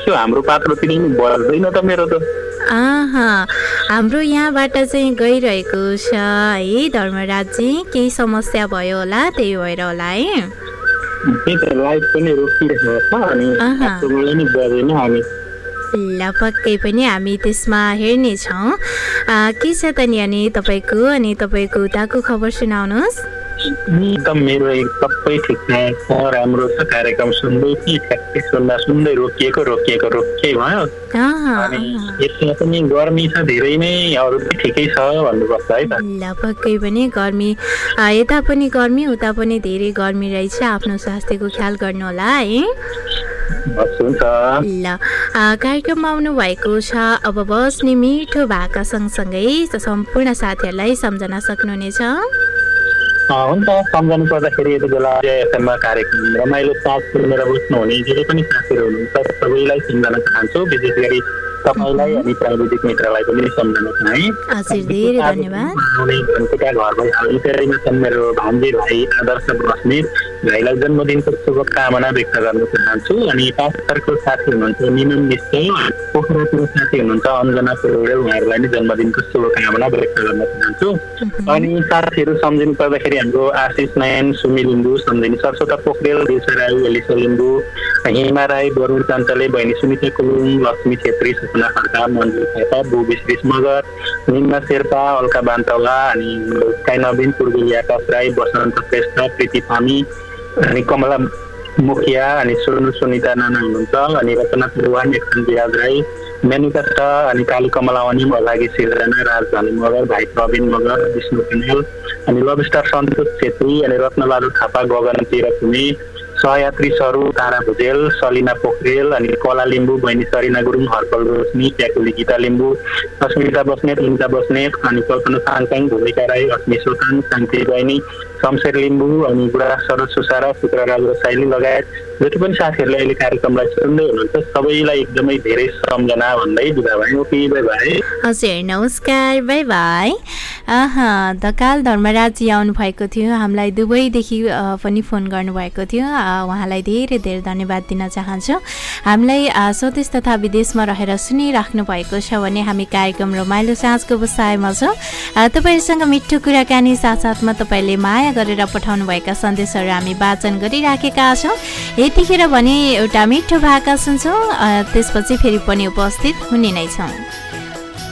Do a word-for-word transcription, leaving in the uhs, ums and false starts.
बस्यो हाम्रो पात्रतिर नि बस्दैन त मेरो त। आहा हाम्रो यहाँबाट चाहिँ गइरहेको छ है धर्मराजजी, केही समस्या भयो होला त्यही भएर होला है। त्यही त लाइट पनि रोकिरहेको छ अनि पात्रबाट नि बस्दैन हामी। ल पक्कै पनि हामी त्यसमा हेर्नेछौँ के छ त नि अनि तपाईँको अनि तपाईँको उताको खबर सुनाउनुहोस्। एकदम मेरो एक सबै ठिकठाक छ, राम्रो छ। कार्यक्रम सुन्दै कि ठ्याक्कै सुन्दा सुन्दै रोकिएको रोकिएको रोकिए भयो। अनि यसमा पनि गर्मी छ धेरै नै, अरू पनि ठिकै छ भन्नुपर्छ है त। ल पक्कै पनि गर्मी यता पनि गर्मी उता पनि धेरै गर्मी रहेछ, आफ्नो स्वास्थ्यको ख्याल गर्नु होला है। ल कार्यक्रममा आउनु भएको छ अब बस्ने मिठो भाका सँगसँगै सम्पूर्ण साथीहरूलाई सम्झना सक्नुहुनेछ। हुन्छ, सम्झनु पर्दाखेरि यति बेला एफएममा कार्यक्रम रमाइलो साथ सुनेर बस्नुहुने जे पनि साथीहरू हुनुहुन्छ सबैलाई सम्झन चाहन्छु, विशेष गरी तपाईँलाई अनि प्राविधिक मित्रलाई पनि सम्झन चाहे। हजुर धेरै धन्यवाद। घर भइहाल्नु छन् मेरो भान्जी भाइ आदर्श बस्नेत भाइलाई जन्मदिनको शुभकामना व्यक्त गर्न चाहन्छु। अनि पाँचको साथी हुनुहुन्छ निमन निश्चय, पोखरातिर साथी हुनुहुन्छ अञ्जना पौडेल, उहाँहरूलाई नि जन्मदिनको शुभकामना व्यक्त गर्न चाहन्छु। अनि साथीहरू सम्झिनु पर्दाखेरि हाम्रो आशिष नयन, सुमी लिम्बू सम्झिने, सरस्वता पोखरेल, दिशा राई, एलिसा लिम्बू, हिमा राई, वरुण चाञ्चले, बहिनी सुनिता कुलुङ, लक्ष्मी छेत्री, सुकुना खड्का, मन्जु थापा, बु विश्रिस मगर, निम्मा शेर्पा, अल्का बान्तवा, अनि काई नवीन, पूर्वेली आकाश राई, बसन्त श्रेष्ठ, प्रीति थामी, अनि कमला मुखिया, अनि सोनु सुनिता नाना हुनुहुन्छ, अनि रचना चौहान, एकसन विराज राई, मेनुका छ, अनि काली कमलावनी, मलागी सिर्जना, राजधानी मगर, भाइ प्रवीण मगर, विष्णु कनेल, अनि लभ स्टार सन्तोष छेत्री, अनि रत्नबहादुर थापा, गगन तिरकुमे, सहयात्री सरू, तारा भुजेल, सलिना पोखरेल, अनि कला लिम्बू, बहिनी सरिना गुरुङ, हर्पल रोशनी, प्याकुली गीता लिम्बू, अस्मिता बस्नेत, इन्ता बस्नेत, अनि कल्पना साङसाङ, भूमिका राई, अस्मी सोताङ, शान्ति बहिनी, शमशेर लिम्बू, अनि बुढा शरद सुसारा, शुक्रराज रसाइली लगायत जति पनि साथीहरूले अहिले कार्यक्रमलाई सुन्दै हुनुहुन्छ सबैलाई एकदमै धेरै सम्झना भन्दै बिदा भएँ। Okay by by. हजुर नमस्कार, बाई बाई। आहा दकाल धर्मराजी आउनु भएको थियो, हामीलाई दुबईदेखि पनि फोन गर्नुभएको थियो, उहाँलाई धेरै धेरै धन्यवाद दिन चाहन्छु। हामीलाई स्वदेश तथा विदेशमा रहेर सुनिराख्नु भएको छ भने हामी कार्यक्रम रमाइलो साँझको बसाइमा छौँ। तपाईँहरूसँग मिठो कुराकानी साथसाथमा तपाईँले माया गरेर पठाउनुभएका सन्देशहरू हामी वाचन गरिराखेका छौँ। यतिखेर भने एउटा मिठो भाका सुन्छौँ, त्यसपछि फेरि पनि उपस्थित हुने नै छौँ।